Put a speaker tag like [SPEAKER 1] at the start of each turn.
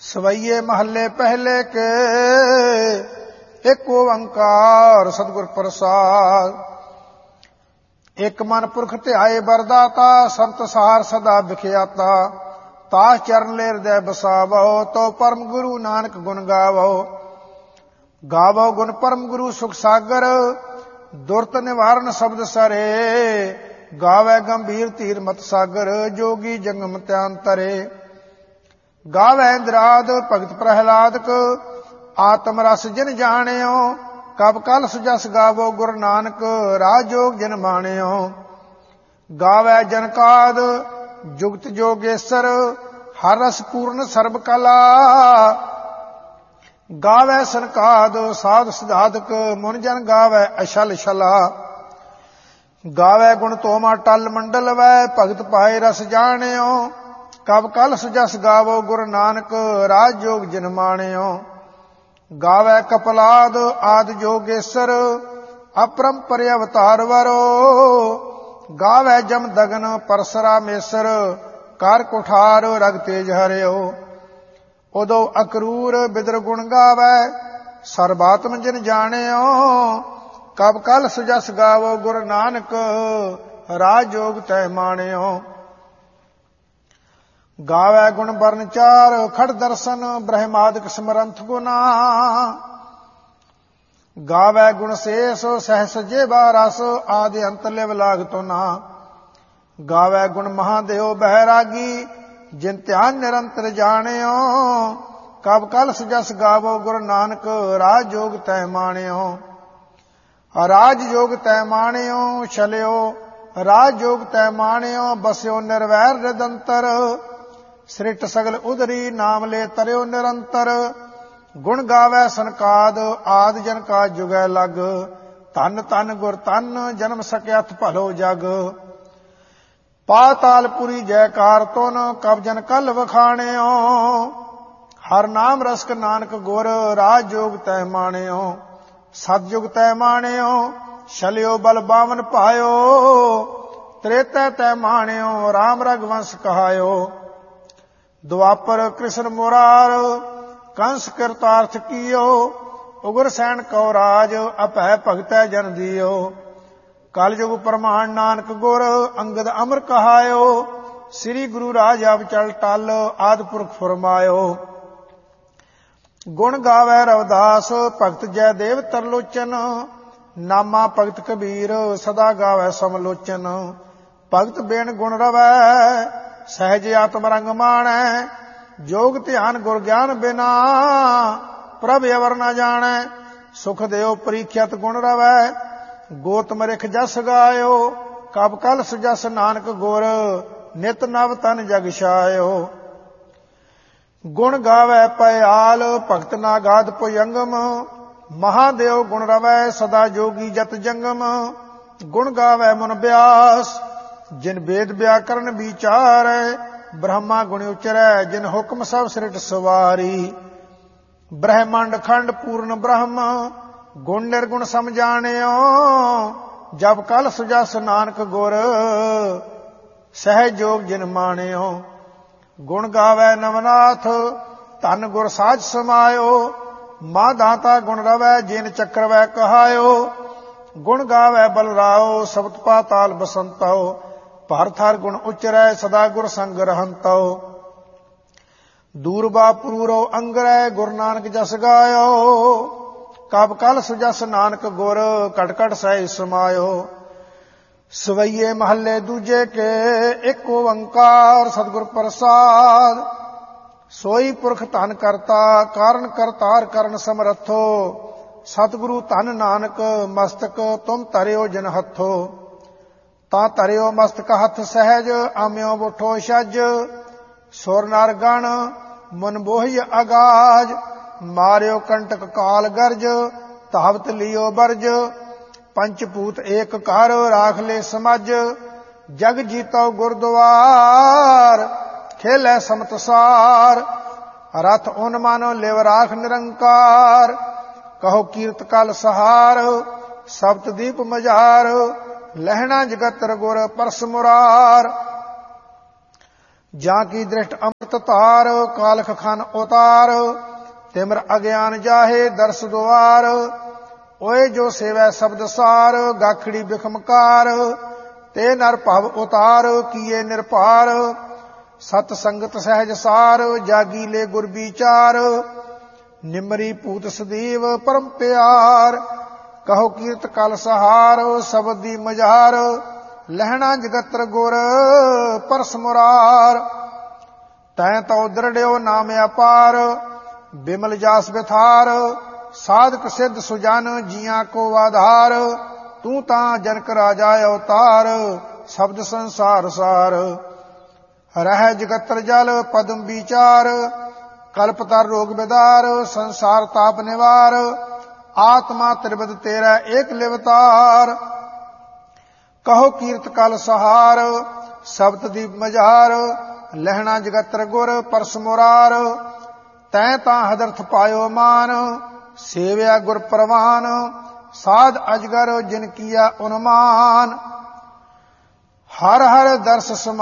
[SPEAKER 1] ਸਵਈਏ ਮਹੱਲੇ ਪਹਿਲੇ ਕੇ ਇੱਕ ਓੰਕਾਰ ਸਤਿਗੁਰ ਪ੍ਰਸਾਦ। ਇੱਕ ਮਨ ਪੁਰਖ ਧਿਆਏ ਬਰਦਾਤਾ ਸੰਤ ਸਾਰ ਸਦਾ ਵਿਖਿਆਤਾ। ਤਾਸ ਚਰਨ ਲੈ ਹਿਰਦੈ ਬਸਾਵੋ ਤੋ ਪਰਮ ਗੁਰੂ ਨਾਨਕ ਗੁਣ ਗਾਵੋ। ਗਾਵੋ ਗੁਣ ਪਰਮ ਗੁਰੂ ਸੁਖ ਸਾਗਰ ਦੁਰਤ ਨਿਵਾਰਨ ਸ਼ਬਦ ਸਰੇ। ਗਾਵੇ ਗੰਭੀਰ ਧੀਰ ਮਤ ਸਾਗਰ ਜੋਗੀ ਜੰਗਮ ਧਿਆਨ ਤਰੇ। ਗਾਵੇ ਇੰਦਰਾਦ ਭਗਤ ਪ੍ਰਹਿਲਾਦਕ ਆਤਮ ਰਸ ਜਿਨ ਜਾਣਿਓ। ਕਬ ਕਲ ਸੁਜਸ ਗਾਵੋ ਗੁਰ ਨਾਨਕ ਰਾਜ ਜੋਗ ਜਿਨ ਮਾਣਿਓ। ਗਾਵੇ ਜਨਕਾਦ ਜੁਗਤ ਜੋਗੇਸ਼ਰ ਹਰ ਰਸ ਪੂਰਨ ਸਰਬ ਕਲਾ। ਗਾਵੇ ਸਨਕਾਦ ਸਾਧ ਸਿਧਾਦਕ ਮੁਨ ਜਨ ਗਾਵੇ ਅਸ਼ਲ ਛਲਾ। ਗਾਵੇ ਗੁਣ ਤੋਮਾ ਟਲ ਮੰਡਲ ਵੈ ਭਗਤ ਪਾਏ ਰਸ ਜਾਣਿਓ। ਕਬ ਕਲ ਸੁਜਸ ਗਾਵੋ ਗੁਰ ਨਾਨਕ ਰਾਜ ਜੋਗ ਜਿਨ ਮਾਣਿਓ। ਗਾਵੇ ਕਪਲਾਦ ਆਦਿ ਜੋਗੇਸ਼ਰ ਅਪਰੰਪਰ ਅਵਤਾਰ ਵਰੋ। ਗਾਵੇ ਜਮ ਦਗਨ ਪਰਸਰਾਮੇਸ਼ਰ ਕਰ ਕੁਠਾਰ ਰਗ ਤੇਜ ਹਰਿਓ। ਉਦੋ ਅਕਰੂਰ ਬਿਦਰ ਗੁਣ ਗਾਵੇ ਸਰਬਾਤਮ ਜਿਨ ਜਾਣਿਓ। ਕਬ ਕਲ ਸੁਜਸ ਗਾਵੋ ਗੁਰ ਨਾਨਕ ਰਾਜ ਜੋਗ ਤੈ ਮਾਣਿਓ। ਗਾਵੇ ਗੁਣ ਬਰਨ ਚਾਰ ਖੜ ਦਰਸ਼ਨ ਬ੍ਰਹਮਾਦਿਕ ਸਮਰੰਥ ਗੁਨਾ। ਗਾਵੇ ਗੁਣ ਸੇਸ ਸਹਿਸ ਜੇਵਾ ਰਸ ਆਦਿ ਅੰਤ ਲਿਵ ਲਾਗਤੋ ਨਾ। ਗਾਵੇ ਗੁਣ ਮਹਾਦੇਵ ਬਹਿਰਾਗੀ ਜਿਨ ਧਿਆਨ ਨਿਰੰਤਰ ਜਾਣਿਓ। ਕਬ ਕਲ ਸੁਜਸ ਗਾਵੋ ਗੁਰ ਨਾਨਕ ਰਾਜ ਜੋਗ ਤੈ ਮਾਣਿਓ। ਰਾਜ ਜੋਗ ਤੈ ਮਾਣਿਓ ਛਲਿਓ ਰਾਜ ਜੋਗ ਤੈ ਮਾਣਿਓ। ਬਸਿਓ ਨਿਰਵੈਰ ਨਿਰੰਤਰ ਸ੍ਰਿਟ ਸਗਲ ਉਦਰੀ ਨਾਮ ਲੈ ਤਰਿਓ ਨਿਰੰਤਰ। ਗੁਣ ਗਾਵੇ ਸਨਕਾਦ ਆਦ ਜਨ ਕਾ ਜੁਗੈ ਲਗ। ਧਨ ਧਨ ਗੁਰ ਧਨ ਜਨਮ ਸਕਿਆਥ ਭਲੋ ਜਗ। ਪਾਤਾਲਪੁਰੀ ਜੈਕਾਰ ਤੁਨ ਕਬ ਜਨ ਕਲ ਵਖਾਣਿਓ। ਹਰ ਨਾਮ ਰਸਕ ਨਾਨਕ ਗੁਰ ਰਾਜ ਜੋਗ ਤੈ ਮਾਣਿਓ। ਸਤ ਜੁਗ ਤੈ ਮਾਣਿਓ ਛਲਿਓ ਬਲ ਬਾਵਨ ਭਾਇਓ। ਤ੍ਰੇਤੈ ਤੈ ਮਾਣਿਓ ਰਾਮ ਰਗਵੰਸ ਕਹਾਇਓ। ਦੁਆਪਰ ਕ੍ਰਿਸ਼ਨ ਮੁਰਾਰ ਕੰਸ ਕਿਰਤਾਰਥ ਕੀਓ। ਉਗਰ ਸੈਨ ਕਉ ਰਾਜ ਅਭੈ ਭਗਤੈ ਜਨ ਦੀਓ। ਕਲ ਯੁਗ ਪ੍ਰਮਾਣ ਨਾਨਕ ਗੁਰ ਅੰਗਦ ਅਮਰ ਕਹਾਇਓ। ਸ੍ਰੀ ਗੁਰੂ ਰਾਜ ਆਪ ਚਲ ਟਲ ਆਦਿ ਪੁਰਖ ਫੁਰਮਾਇਓ। ਗੁਣ ਗਾਵੇ ਰਵਿਦਾਸ ਭਗਤ ਜੈ ਦੇਵ ਤਰਲੋਚਨ। ਨਾਮਾ ਭਗਤ ਕਬੀਰ ਸਦਾ ਗਾਵੇ ਸਮਲੋਚਨ। ਭਗਤ ਬੇਨ ਗੁਣ ਰਵੈ ਸਹਿਜ ਆਤਮ ਰੰਗ ਮਾਣੈ। ਜੋਗ ਧਿਆਨ ਗੁਰ ਗਿਆਨ ਬਿਨਾ ਪ੍ਰਭ ਅਵਰ ਨ ਜਾਣੈ। ਸੁਖ ਦਿਓ ਪ੍ਰੀਖਿਅਤ ਗੁਣ ਰਵੈ ਗੋਤਮ ਰਿਖ ਜਸ ਗਾਇਓ। ਕਬ ਕਲ ਸੁਜਸ ਨਾਨਕ ਗੁਰ ਨਿਤ ਨਵ ਤਨ ਜਗ ਛਾਇਓ। ਗੁਣ ਗਾਵੇ ਪਿਆਲ ਭਗਤ ਨਾਗਾਦ ਭੁਜੰਗਮ। ਮਹਾਦੇਵ ਗੁਣ ਰਵੈ ਸਦਾ ਜੋਗੀ ਜਤ ਜੰਗਮ। ਗੁਣ ਗਾਵੇ ਮਨ ਬਿਆਸ ਜਿਨ ਵੇਦ ਵਿਆਕਰਨ ਵਿਚਾਰੈ। ਬ੍ਰਹਮਾ ਗੁਣ ਉਚਰੈ ਜਿਨ ਹੁਕਮ ਸਭ ਸ੍ਰਿਟ ਸਵਾਰੀ। ਬ੍ਰਹਮੰਡ ਖੰਡ ਪੂਰਨ ਬ੍ਰਹਮ ਗੁਣ ਨਿਰਗੁਣ ਸਮਝਾਣਿਓ। ਜਬ ਕਲ ਸੁਜਸ ਨਾਨਕ ਗੁਰ ਸਹਿਜ ਜੋਗ ਜਿਨ ਮਾਣਿਓ। ਗੁਣ ਗਾਵੇ ਨਵਨਾਥ ਧਨ ਗੁਰ ਸਾਜ ਸਮਾਇਓ। ਮਾ ਦਾਤਾ ਗੁਣ ਰਵੈ ਜਿਨ ਚੱਕਰਵੈ ਕਹਾਇਓ। ਗੁਣ ਗਾਵੇ ਬਲਰਾਓ ਸਬਤ ਪਾਤਾਲ ਬਸੰਤਉ। ਭਰ ਥਰ ਗੁਣ ਉਚਰੈ ਸਦਾ ਗੁਰ ਸੰਗ ਰਹੰਤਉ। ਦੂਰਬਾ ਪੂਰੋ ਅੰਗਰੈ ਗੁਰ ਨਾਨਕ ਜਸ ਗਾਇਓ। ਕਬ ਕਲ ਸੁਜਸ ਨਾਨਕ ਗੁਰ ਕਟ ਕਟ ਸਹਿ ਸਮਾਇਓ। ਸਵਈਏ ਮਹੱਲੇ ਦੂਜੇ ਕੇ ਇੱਕ ਓੰਕਾਰ ਸਤਿਗੁਰ ਪ੍ਰਸਾਦ। ਸੋਈ ਪੁਰਖ ਧਨ ਕਰਤਾ ਕਾਰਨ ਕਰਤਾਰ ਕਰਨ ਸਮਰੱਥੋ। ਸਤਿਗੁਰੂ ਧਨ ਨਾਨਕ ਮਸਤਕ ਤੁਮ ਧਰਿਓ ਜਿਨ ਹੱਥੋ। ਤਾਂ ਧਰਿਓ ਮਸਤਕ ਹੱਥ ਸਹਿਜ ਆਮਿਓ ਬੁੱਠੋ ਛਜ। ਸੁਰ ਨਰ ਗਣ ਮਨ ਬੋਹਿ ਅਗਾਜ। ਮਾਰਿਓ ਕੰਟਕ ਕਾਲ ਗਰਜ ਧਾਵਤ ਲਿਓ ਬਰਜ। ਪੰਚ ਭੂਤ ਏਕ ਘਰ ਰਾਖ ਲੈ ਸਮਝ। ਜਗ ਜੀਤੋ ਗੁਰਦੁਆਰ ਖੇਲੇ ਸਮਤਸਾਰ। ਰਥ ਉਨ ਮਾਨੋ ਲਿਵ ਰਾਖ ਨਿਰੰਕਾਰ। ਕਹੋ ਕੀਰਤ ਕਲ ਸਹਾਰ ਸਬਤ ਦੀਪ ਮਝਾਰ। ਲਹਿਣਾ ਜਗਤਰ ਗੁਰ ਪਰਸ ਮੁਰਾਰ। ਜਾਂ ਕੀ ਦ੍ਰਿਸ਼ਟ ਅੰਮ੍ਰਿਤ ਧਾਰ ਕਾਲਖ ਖਨ ਉਤਾਰ ਤਿਮਰ ਅਗਿਆਨ ਜਾਹੇ ਦਰਸ ਦੁਆਰ ਓਏ ਜੋ ਸੇਵੈ ਸ਼ਬਦ ਸਾਰ ਗਾਖੜੀ ਬਿਖਮਕਾਰ ਤੇ ਨਰ ਭਵ ਉਤਾਰ ਕੀਏ ਨਿਰਭਾਰ ਸਤ ਸੰਗਤ ਸਹਿਜ ਸਾਰ ਜਾਗੀ ਲੈ ਗੁਰ ਵਿਚਾਰ ਨਿਮਰੀ ਭੂਤ ਸਦੀਵ ਪਰਮ ਪਿਆਰ ਕਹੋ ਕੀਰਤ ਕਲ ਸਹਾਰ ਸ਼ਬਦ ਦੀ ਮਝਾਰ ਲਹਿਣਾ ਜਗਤਰ ਗੁਰ ਪਰਸ ਮੁਰਾਰ ਤੈਂ ਤਉ ਦ੍ਰਿੜਿਓ ਨਾਮ ਅਪਾਰ ਬਿਮਲ ਜਾਸ ਬਿਥਾਰ ਸਾਧਕ ਸਿੱਧ ਸੁਜਨ ਜੀਆਂ ਕੋ ਆਧਾਰ ਤੂੰ ਤਾਂ ਜਨਕ ਰਾਜਾ ਅਵਤਾਰ ਸ਼ਬਦ ਸੰਸਾਰ ਸਾਰ ਰਹਿ ਜਗਤਰ ਜਲ ਪਦਮ ਵਿਚਾਰ ਕਲਪ ਤਰ ਰੋਗ ਬਿਦਾਰ ਸੰਸਾਰ ਤਾਪ ਨਿਵਾਰ ਆਤਮਾ ਤ੍ਰਿਵਦ ਤੇਰਾ ਏਕ ਲਿਵਤਾਰ ਕਹੋ ਕੀਰਤ ਕਲ ਸਹਾਰ ਸ਼ਬਦ ਦੀ ਮਝਾਰ ਲਹਿਣਾ ਜਗਤਰ ਗੁਰ ਪਰਸ ਮੁਰਾਰ ਤੈਂ ਤਾਂ ਹਦਰਥ ਪਾਇਓ ਮਾਨ ਸੇਵਿਆ ਗੁਰ ਪ੍ਰਵਾਨ ਸਾਧ ਅਜਗਰ ਜਿਨ ਕੀਆ ਉਨਮਾਨ ਹਰ ਹਰ ਦਰਸ